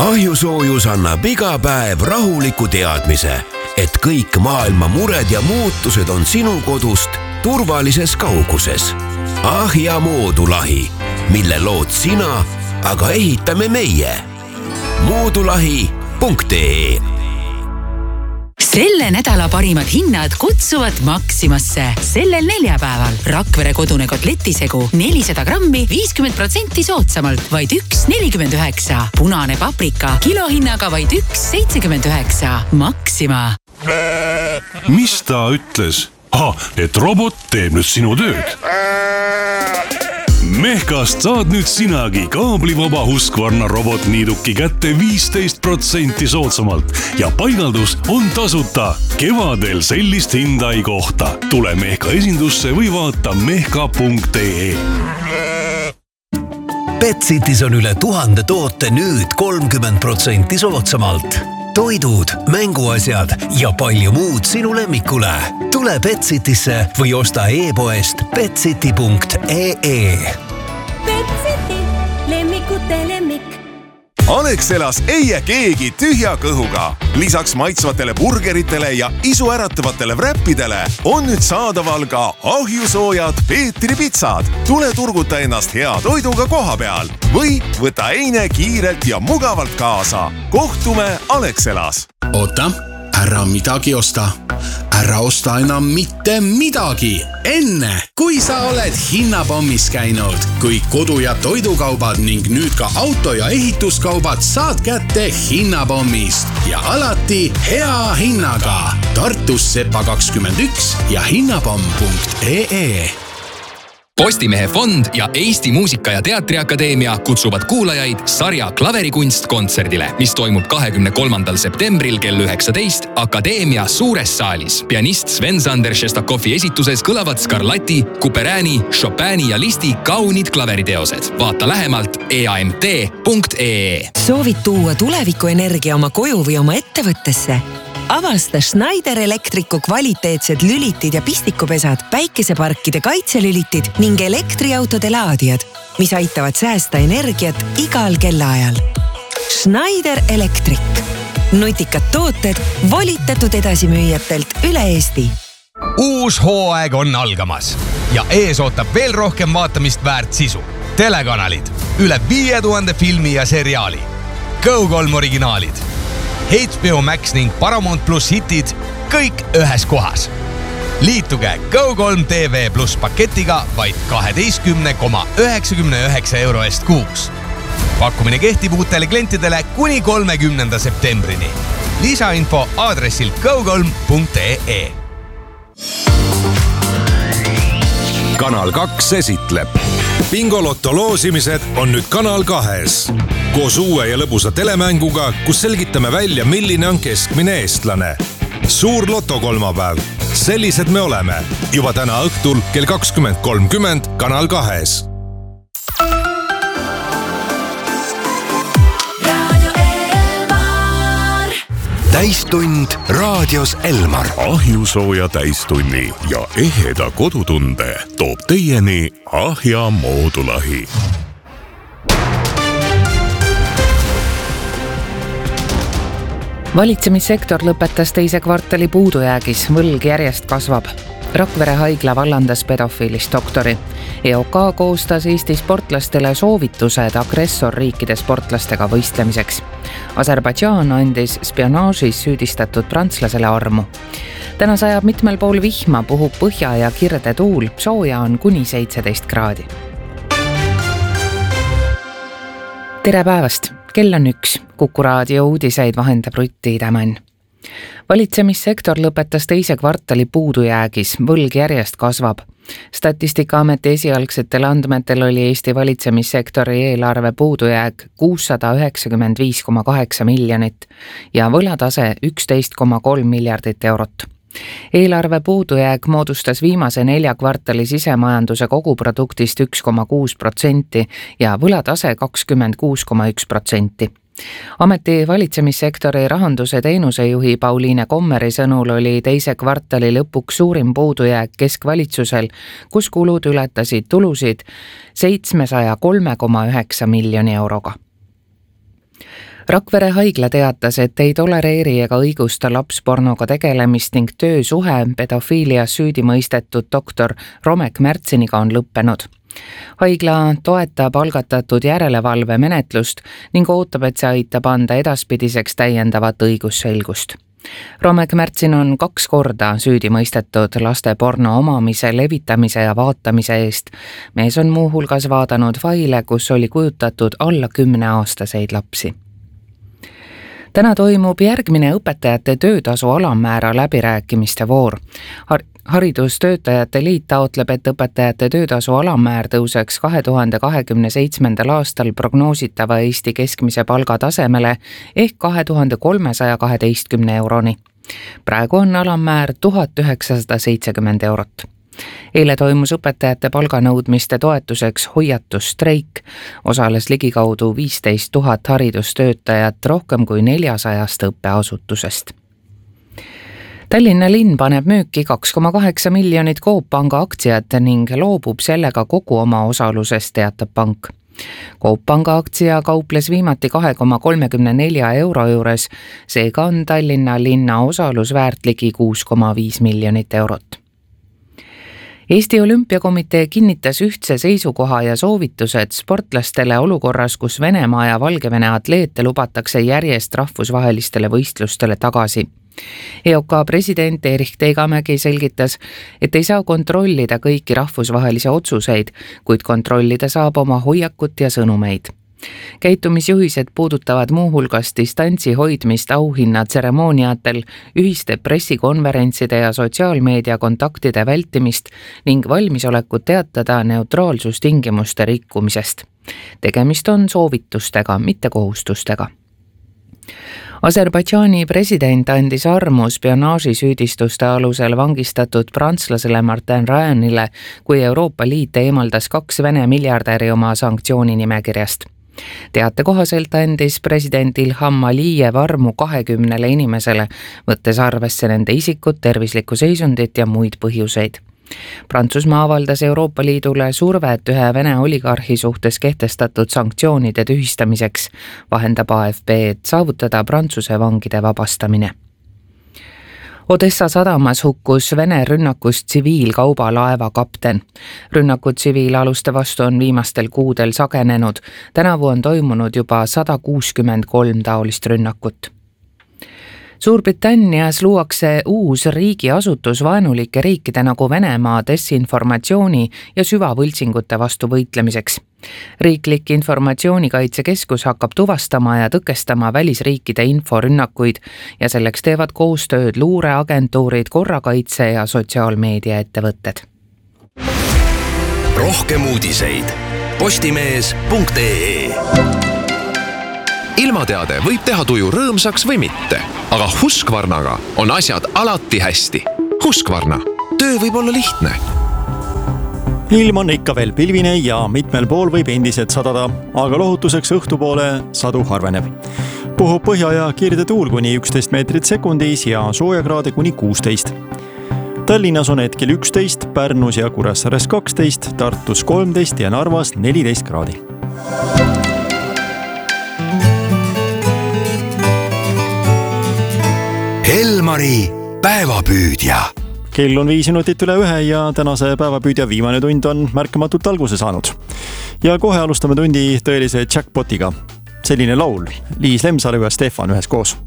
Ahjusoojus annab iga päev rahuliku teadmise, et kõik maailma mured ja muutused on sinu kodust turvalises kauguses. Ahja moodulahi, mille lood sina, aga ehitame meie. moodulahi.ee. Selle nädala parimad hinnad kutsuvad Maximasse. Sellel neljapäeval Rakvere kodune kotletisegu 400 grammi 50% soodsamalt, vaid 1,49. Punane paprika kilohinnaga vaid 1,79. Maxima. Mis ta ütles? Et robot teeb nüüd sinu tööd. Mehkast saad nüüd sinagi kaablivaba Husqvarna robotniiduki kätte 15% soodsamalt ja paigaldus on tasuta. Kevadel sellist hinda ei kohta. Tule Mehka esindusse või vaata mehka.ee. Betsitis on üle 1000 toote nüüd 30% soodsamalt. Toidud, mänguasjad ja palju muud sinu lemmikule. Tule Betsitisse või osta e-poest betsiti.ee. Betsiti, lemmikute lemmik. Alexelas ei jää keegi tühja kõhuga. Lisaks maitsvatele burgeritele ja isuäratavatele wrappidele on nüüd saadaval ka ahjusoojad Peetri pitsad. Tule turguta ennast hea toiduga koha peal või võta eine kiirelt ja mugavalt kaasa. Kohtume Alexelas. Oota, ära midagi osta. Ära osta enam mitte midagi. Enne, kui sa oled hinnapommis käinud, kui kodu- ja toidukaubad ning nüüd ka auto- ja ehituskaubad saad kätte hinnapommist ja alati hea hinnaga. Tartus Sepa 21 ja hinnapomm.ee. Postimehe fond ja Eesti Muusika- ja Teatriakadeemia kutsuvad kuulajaid sarja Klaverikunst kontserdile, mis toimub 23. septembril kell 19 Akadeemia suures saalis. Pianist Sven-Sander Šestakovi esituses kõlavad Scarlatti, Couperini, Chopini ja Listi kaunid klaveriteosed. Vaata lähemalt eamt.ee. Soovid tuua tulevikuenergia oma koju või oma ettevõttesse? Avasta Schneider Electricu kvaliteetsed lülitid ja pistikupesad, päikeseparkide kaitselülitid ning elektriautode laadijad, mis aitavad säästa energiat igal kellaajal. Schneider Electric. Nutikad tooted volitatud edasimüüjatelt üle Eesti. Uus hooaeg on algamas ja ees ootab veel rohkem vaatamist väärt sisu. Telekanalid, üle 5000 filmi ja seriaali. Go3 originaalid. HBO Max ning Paramount Plus hitid kõik ühes kohas. Liituge Go3 TV Plus paketiga vaid 12,99 euro eest kuus. Pakkumine kehtib uutele klientidele kuni 30. septembrini. Lisainfo aadressil go3.ee. Kanal 2 esitleb. Bingolotto loosimised on nüüd Kanal 2-s. Koos uue ja lõbusa telemänguga, kus selgitame välja, milline on keskmine eestlane. Suur lotokolmapäev. Sellised me oleme. Juba täna õhtul kell 20.30 Kanal 2-s. Täistund raadios Elmar. Ahjusooja täistunni ja eheda kodutunde toob teieni Ahja moodulahi. Valitsemissektor lõpetas teise kvartali puudujäägis, võlg järjest kasvab. Rakvere haigla vallandas pedofiilist doktori. EOK koostas Eesti sportlastele soovitused agressorriikide sportlastega võistlemiseks. Aserbaidžaan andis spionaažis süüdistatud prantslasele armu. Täna sajab mitmel pool vihma, puhub põhja ja kirde tuul, sooja on kuni 17 kraadi. Tere päevast! Kell on 1. Kuku raadio uudiseid vahendab Rutti Tämän. Valitsemissektor lõpetas teise kvartali puudujäägis, võlg järjest kasvab. Statistikaameti esialgsetel andmetel oli Eesti valitsemissektori eelarve puudujääk 695,8 miljonit ja võlatase 11,3 miljardit eurot. Eelarve puudujääk moodustas viimase 4 kvartali sisemajanduse koguproduktist 1,6% ja võlatase 26,1%. Ameti valitsemissektori rahanduse teenusejuhi Pauliine Kommeri sõnul oli teise kvartali lõpuks suurim puudujääk keskvalitsusel, kus kulud ületasid tulusid 703,9 miljoni euroga. Rakvere haigla teatas, et ei tolereeri ega õigusta lapspornoga tegelemist ning töösuhe pedofiilias süüdi mõistetud doktor Romek Märtsiniga on lõppenud. Haigla toetab algatatud järelevalve menetlust ning ootab, et see aitab anda edaspidiseks täiendavat õigusselgust. Romek Märtsin on 2 korda süüdi mõistetud laste porno omamise, levitamise ja vaatamise eest. Mees on muuhulgas vaadanud faile, kus oli kujutatud alla 10-aastaseid lapsi. Täna toimub järgmine õpetajate töötasu alammäära läbirääkimiste voor. Haridustöötajate liit taotleb, et õpetajate töötasu alammäär tõuseks 2027. aastal prognoositava Eesti keskmise palga tasemele ehk 2312 euroni. Praegu on alammäär 1970 eurot. Eile toimus õpetajate palganõudmiste toetuseks hoiatusstreik. Osales ligikaudu 15 000 haridustöötajat rohkem kui 400 õppeasutusest. Tallinna linn paneb müüki 2,8 miljonit Coop Panga aktsiat ning loobub sellega kogu oma osalusest, teatab pank. Coop Panga aktsia kauples viimati 2,34 euro juures, seega on Tallinna linna osalus väärt ligi 6,5 miljonit eurot. Eesti Olümpiakomitee kinnitas ühtse seisukoha ja soovitused sportlastele olukorras, kus Venemaa ja Valgevene atleete lubatakse järjest rahvusvahelistele võistlustele tagasi. EOK president Erich Tegamägi selgitas, et ei saa kontrollida kõiki rahvusvahelisi otsuseid, kuid kontrollida saab oma hoiakut ja sõnumeid. Käitumisjuhised puudutavad muuhulgas distantsi hoidmist auhinnatseremooniatel, ühiste pressikonverentside ja sotsiaalmeedia kontaktide vältimist ning valmisolekut teatada neutraalsustingimuste rikkumisest. Tegemist on soovitustega, mitte kohustustega. Aserbaidžaani president andis armu spionaažisüüdistuste alusel vangistatud prantslasele Martin Rayanile, kui Euroopa Liit eemaldas 2 Vene miljardäri oma sanktsioonimekirjast. Teate kohaselt andis president Ilham Aliyev armu 20 inimesele, võttes arvesse nende isikut, tervislikku seisundit ja muid põhjuseid. Prantsusmaa avaldas Euroopa Liidule survet ühe Vene oligarhi suhtes kehtestatud sanktsioonide tühistamiseks, vahendab AFP, et saavutada Prantsuse vangide vabastamine. Odessa sadamas hukkus Vene rünnakust tsiviilkaubalaeva kapten. Rünnakud tsiviilaluste vastu on viimastel kuudel sagenenud. Tänavu on toimunud juba 163 taolist rünnakut. Suurbritannias luuakse uus riigiasutus vaenulike riikide nagu Venemaa desinformatsiooni ja süvavõltsingute vastu võitlemiseks. Riiklik informatsioonikaitsekeskus hakkab tuvastama ja tõkestama välisriikide inforünnakuid ja selleks teevad koostööd luureagentuurid, korrakaitse ja sotsiaalmeediaettevõtted. Rohkem uudiseid postimees.ee. Ilmateade võib teha tuju rõõmsaks või mitte, aga Husqvarnaga on asjad alati hästi. Husqvarna, töö võib olla lihtne. Ilm on ikka veel pilvine ja mitmel pool võib endiselt sadada, aga lohutuseks õhtupoole sadu harveneb. Puhub põhja ja kirde tuul kuni 11 meetrit sekundis ja soojakraade kuni 16. Tallinnas on hetkel 11, Pärnus ja Kuressaares 12, Tartus 13 ja Narvas 14 kraadi. Elmari päevapüüdja. Kell on 5 minutit üle 1 ja tänase päevapüüdja viimane tund on märkamatult alguse saanud. Ja kohe alustame tundi tõelise jackpotiga. Selline laul Liis Lemsalu ja Stefan üheskoos.